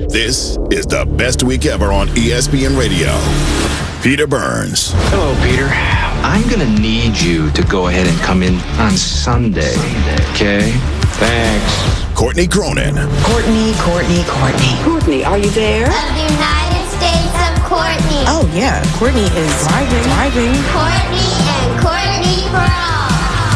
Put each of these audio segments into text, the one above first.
This is the best week ever on ESPN Radio. Peter Burns. Hello, Peter. I'm going to need you to go ahead and come in on Sunday. Okay? Thanks. Courtney Cronin. Courtney. Courtney, are you there? Of the United States of Courtney. Oh, yeah. Courtney is driving. Courtney and Courtney for all.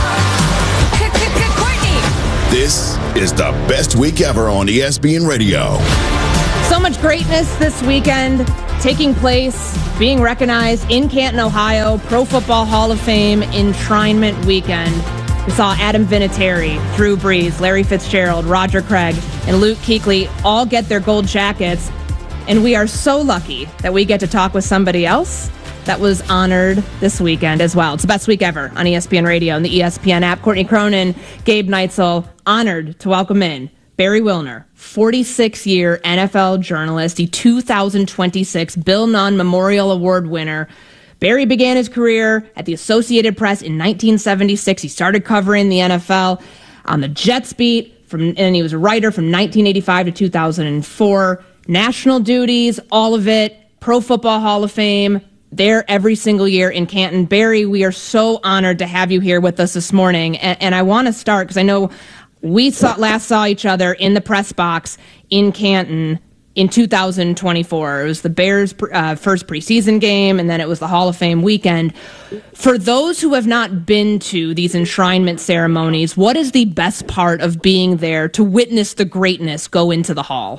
Courtney! This is the best week ever on ESPN Radio. So much greatness this weekend taking place, being recognized in Canton, Ohio, Pro Football Hall of Fame enshrinement weekend. We saw Adam Vinatieri, Drew Brees, Larry Fitzgerald, Roger Craig, and Luke Kuechly all get their gold jackets. And we are so lucky that we get to talk with somebody else that was honored this weekend as well. It's the best week ever on ESPN Radio and the ESPN app. Courtney Cronin, Gabe Neitzel, honored to welcome in Barry Wilner, 46-year NFL journalist, the 2026 Bill Nunn Memorial Award winner. Barry began his career at the Associated Press in 1976. He started covering the NFL on the Jets beat, and he was a writer from 1985 to 2004. National duties, all of it, Pro Football Hall of Fame, there every single year in Canton. Barry, we are so honored to have you here with us this morning. And I want to start because I know we last saw each other in the press box in Canton in 2024. It was the Bears' first preseason game, and then it was the Hall of Fame weekend. For those who have not been to these enshrinement ceremonies, what is the best part of being there to witness the greatness go into the hall?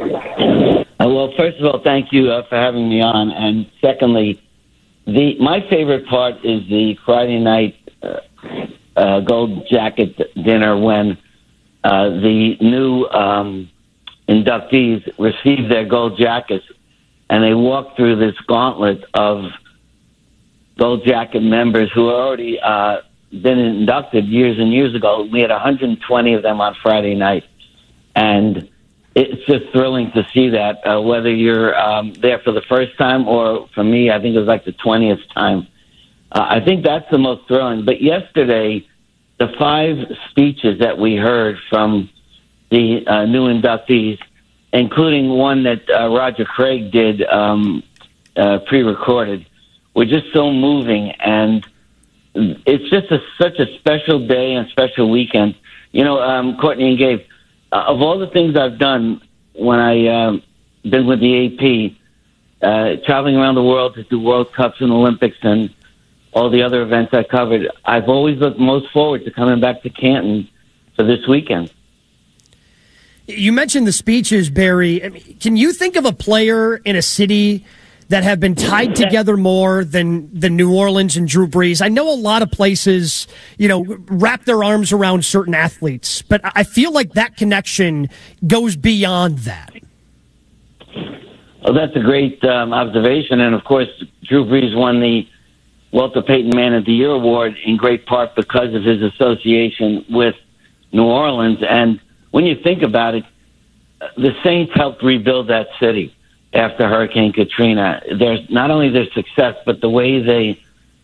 Well, first of all, thank you for having me on. And secondly, my favorite part is the Friday night gold jacket dinner when the new inductees receive their gold jackets, and they walk through this gauntlet of gold jacket members who are already been inducted years and years ago. We had 120 of them on Friday night, and it's just thrilling to see that, whether you're there for the first time or, for me, I think it was like the 20th time. I think that's the most thrilling. But yesterday, the 5 speeches that we heard from the new inductees, including one that Roger Craig did pre-recorded, were just so moving. And it's just such a special day and special weekend. You know, Courtney and Gabe, of all the things I've done when I been with the AP, traveling around the world to do World Cups and Olympics and all the other events I covered, I've always looked most forward to coming back to Canton for this weekend. You mentioned the speeches, Barry. I mean, can you think of a player in a city that have been tied together more than New Orleans and Drew Brees? I know a lot of places, wrap their arms around certain athletes, but I feel like that connection goes beyond that. Oh, that's a great observation. And, of course, Drew Brees won the Walter Payton Man of the Year award in great part because of his association with New Orleans. And when you think about it, the Saints helped rebuild that city after Hurricane Katrina. There's not only their success, but the way they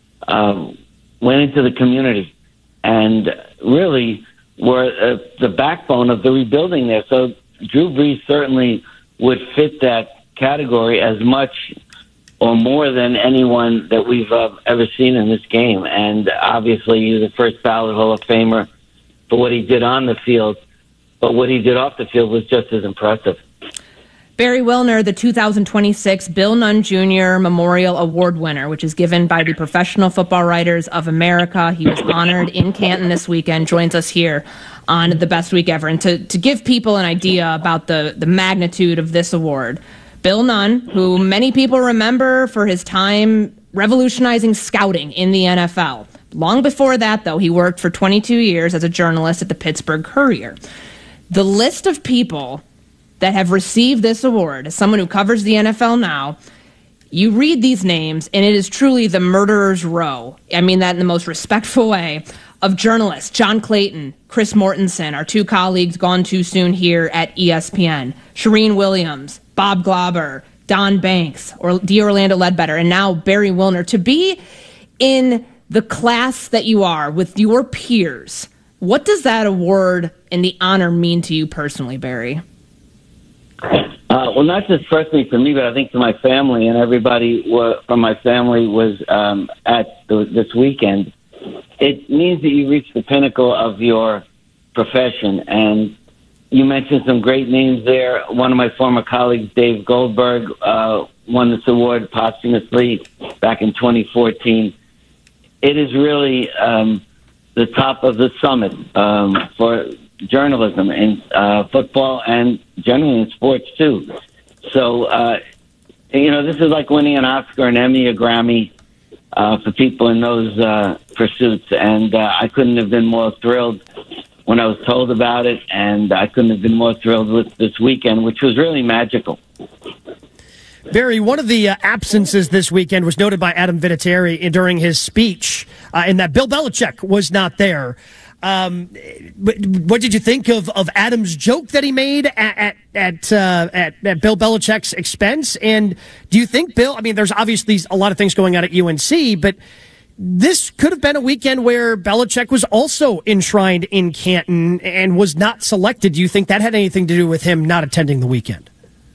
went into the community and really were the backbone of the rebuilding there. So Drew Brees certainly would fit that category as much or more than anyone that we've ever seen in this game. And obviously he's the first ballot Hall of Famer for what he did on the field, but what he did off the field was just as impressive. Barry Wilner, the 2026 Bill Nunn Jr. Memorial Award winner, which is given by the Professional Football Writers of America. He was honored in Canton this weekend, joins us here on The Best Week Ever. And to give people an idea about the magnitude of this award, Bill Nunn, who many people remember for his time revolutionizing scouting in the NFL. Long before that, though, he worked for 22 years as a journalist at the Pittsburgh Courier. The list of people that have received this award, as someone who covers the NFL now, you read these names, and it is truly the murderer's row. I mean that in the most respectful way, of journalists. John Clayton, Chris Mortensen, our 2 colleagues gone too soon here at ESPN. Shereen Williams, Bob Glauber, Don Banks, or Orlando Ledbetter, and now Barry Wilner. To be in the class that you are with your peers, what does that award and the honor mean to you personally, Barry? Well, not just personally for me, but I think to my family and everybody from my family was this weekend. It means that you reach the pinnacle of your profession. And you mentioned some great names there. One of my former colleagues, Dave Goldberg, won this award posthumously back in 2014. It is really the top of the summit for journalism in football and generally in sports, too. So, this is like winning an Oscar, an Emmy, a Grammy for people in those pursuits. And I couldn't have been more thrilled when I was told about it, and I couldn't have been more thrilled with this weekend, which was really magical. Barry, one of the absences this weekend was noted by Adam Vinatieri during his speech, in that Bill Belichick was not there. What did you think of Adam's joke that he made at Bill Belichick's expense? And do you think Bill? I mean, there's obviously a lot of things going on at UNC, but this could have been a weekend where Belichick was also enshrined in Canton and was not selected. Do you think that had anything to do with him not attending the weekend?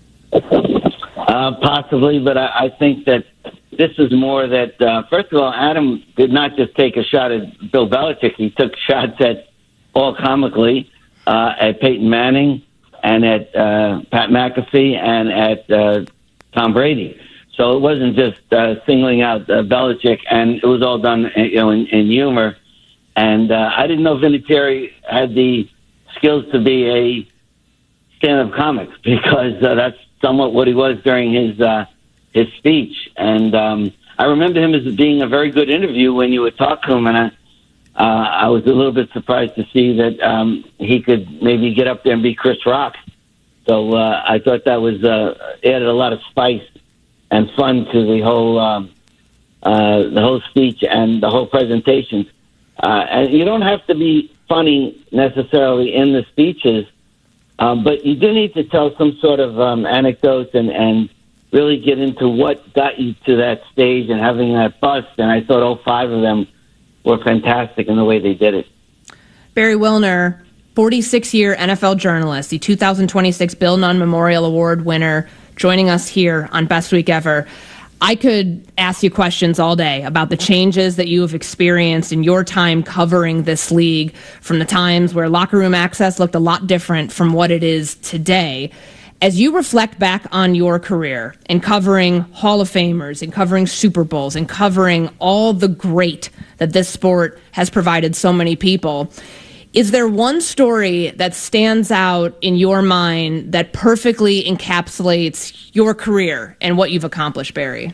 Possibly, but I think that this is more that, first of all, Adam did not just take a shot at Bill Belichick. He took shots at, all comically, at Peyton Manning and at Pat McAfee and at Tom Brady. So it wasn't just singling out Belichick, and it was all done in humor. And I didn't know Vinatieri had the skills to be a stand-up comic, because that's somewhat what he was during his speech. And I remember him as being a very good interview when you would talk to him, and I was a little bit surprised to see that he could maybe get up there and be Chris Rock. So I thought that was added a lot of spice and fun to the whole speech and the whole presentation. And you don't have to be funny necessarily in the speeches, but you do need to tell some sort of anecdotes and really get into what got you to that stage and having that bust. And I thought all 5 of them were fantastic in the way they did it. Barry Wilner, 46-year NFL journalist, the 2026 Bill Nunn Memorial Award winner, joining us here on Best Week Ever. I could ask you questions all day about the changes that you have experienced in your time covering this league, from the times where locker room access looked a lot different from what it is today. As you reflect back on your career in covering Hall of Famers, in covering Super Bowls, and covering all the great that this sport has provided so many people, is there one story that stands out in your mind that perfectly encapsulates your career and what you've accomplished, Barry?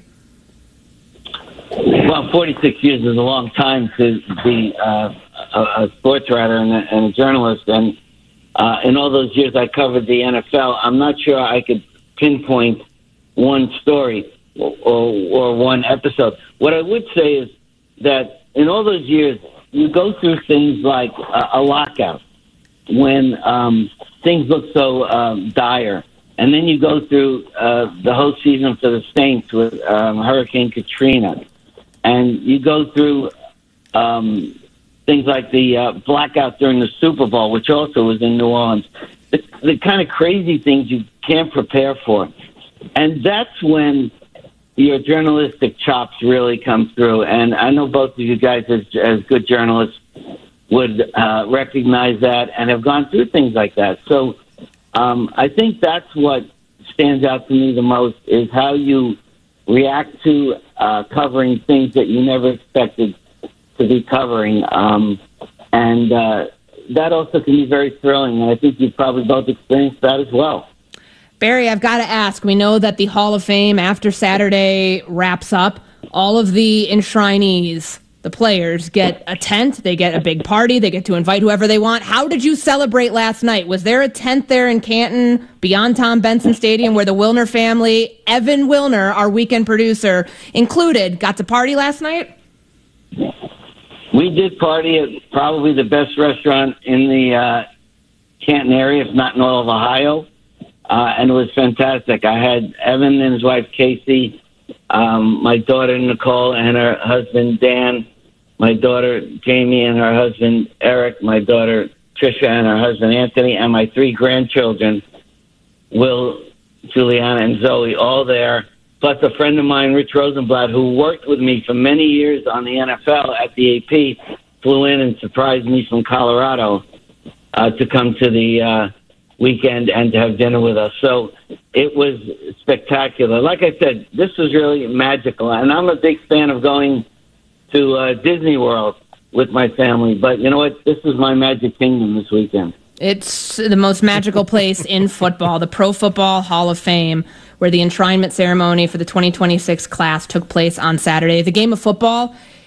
Well, 46 years is a long time to be a sports writer and a journalist. And in all those years I covered the NFL, I'm not sure I could pinpoint one story or one episode. What I would say is that in all those years, you go through things like a lockout when things look so dire. And then you go through the whole season for the Saints with Hurricane Katrina. And you go through things like the blackout during the Super Bowl, which also was in New Orleans. The kind of crazy things you can't prepare for. And that's when your journalistic chops really come through. And I know both of you guys, as good journalists, would recognize that and have gone through things like that. So I think that's what stands out to me the most, is how you react to covering things that you never expected to be covering. And that also can be very thrilling. And I think you've probably both experienced that as well. Barry, I've got to ask, we know that the Hall of Fame, after Saturday wraps up, all of the enshrinees, the players, get a tent, they get a big party, they get to invite whoever they want. How did you celebrate last night? Was there a tent there in Canton, beyond Tom Benson Stadium, where the Wilner family, Evan Wilner, our weekend producer, included, got to party last night? We did party at probably the best restaurant in the Canton area, if not in all of Ohio. And it was fantastic. I had Evan and his wife, Casey, my daughter, Nicole, and her husband, Dan, my daughter, Jamie, and her husband, Eric, my daughter, Trisha, and her husband, Anthony, and my 3 grandchildren, Will, Juliana and Zoe, all there. Plus a friend of mine, Rich Rosenblatt, who worked with me for many years on the NFL at the AP, flew in and surprised me from Colorado to come to the weekend and to have dinner with us. So it was spectacular. Like I said, this was really magical. And I'm a big fan of going to Disney World with my family. But you know what? This is my Magic Kingdom this weekend. It's the most magical place in football, the Pro Football Hall of Fame, where the enshrinement ceremony for the 2026 class took place on Saturday. The game of football